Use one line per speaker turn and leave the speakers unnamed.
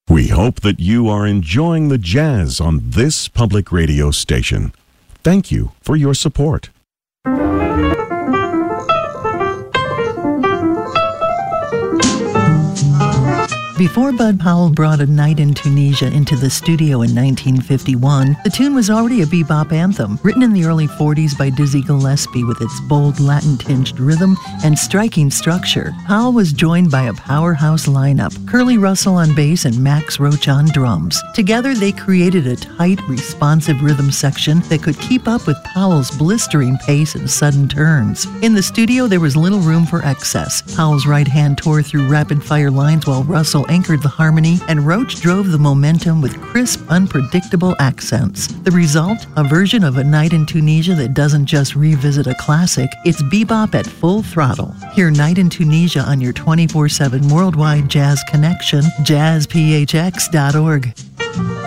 We hope that you are enjoying the jazz on this public radio station. Thank you for your support.
Before Bud Powell brought A Night in Tunisia into the studio in 1951, the tune was already a bebop anthem, written in the early 40s by Dizzy Gillespie with its bold Latin-tinged rhythm and striking structure. Powell was joined by a powerhouse lineup, Curly Russell on bass and Max Roach on drums. Together, they created a tight, responsive rhythm section that could keep up with Powell's blistering pace and sudden turns. In the studio, there was little room for excess. Powell's right hand tore through rapid-fire lines while Russell anchored the harmony, and Roach drove the momentum with crisp, unpredictable accents. The result? A version of A Night in Tunisia that doesn't just revisit a classic, it's bebop at full throttle. Hear Night in Tunisia on your 24/7 worldwide jazz connection, jazzphx.org.